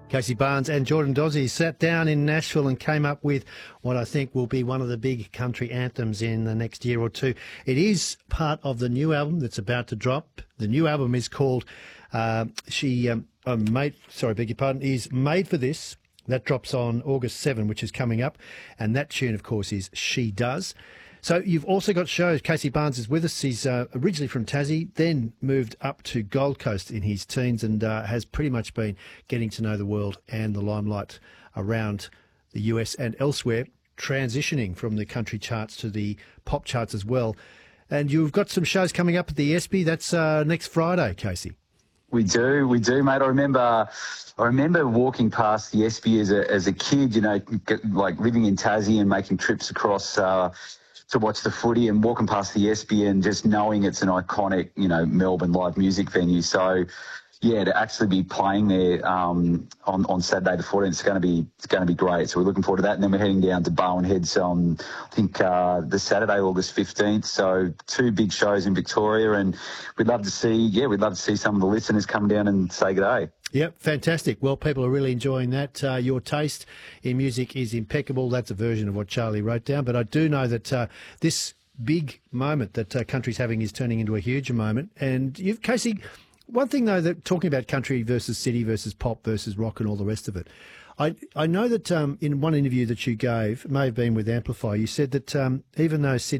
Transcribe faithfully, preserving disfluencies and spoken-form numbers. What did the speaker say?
Casey Barnes and Jordan Dozzi sat down in Nashville and came up with what I think will be one of the big country anthems in the next year or two. It is part of the new album that's about to drop. The new album is called uh, She um, uh, Made, sorry, beg your pardon, is Made for This. That drops on August seventh, which is coming up. And that tune, of course, is She Does. So you've also got shows. Casey Barnes is with us. He's uh, originally from Tassie, then moved up to Gold Coast in his teens and uh, has pretty much been getting to know the world and the limelight around the U S and elsewhere, transitioning from the country charts to the pop charts as well. And you've got some shows coming up at the ESPY. That's uh, next Friday, Casey. We do, we do, mate. I remember, I remember walking past the ESPY as a as a kid. You know, like living in Tassie and making trips across uh, to watch the footy and walking past the ESPY and just knowing it's an iconic, you know, Melbourne live music venue. So, yeah, to actually be playing there um, on on Saturday the fourteenth, it's going to be it's going to be great. So we're looking forward to that. And then we're heading down to Bowen Heads on I think uh, the Saturday, August fifteenth. So two big shows in Victoria, and we'd love to see yeah we'd love to see some of the listeners come down and say good day. Yep, fantastic. Well, people are really enjoying that. Uh, your taste in music is impeccable. That's a version of what Charlie wrote down. But I do know that uh, this big moment that uh, country's having is turning into a huge moment. And you've, Casey, one thing, though, that talking about country versus city versus pop versus rock and all the rest of it, I I know that um, in one interview that you gave, it may have been with Amplify, you said that um, even though Sydney